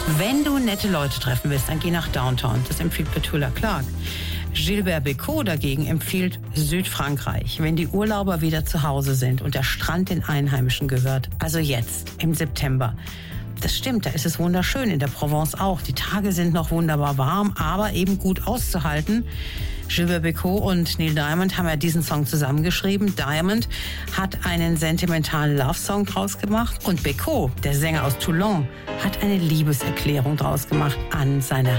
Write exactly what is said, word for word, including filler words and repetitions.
Wenn du nette Leute treffen willst, dann geh nach Downtown. Das empfiehlt Petula Clark. Gilbert Bécaud dagegen empfiehlt Südfrankreich, wenn die Urlauber wieder zu Hause sind und der Strand den Einheimischen gehört. Also jetzt, im September. Das stimmt, da ist es wunderschön, in der Provence auch. Die Tage sind noch wunderbar warm, aber eben gut auszuhalten. Gilbert Bécaud und Neil Diamond haben ja diesen Song zusammengeschrieben. Diamond hat einen sentimentalen Love-Song draus gemacht und Bécaud, der Sänger aus Toulon, hat eine Liebeserklärung draus gemacht an seine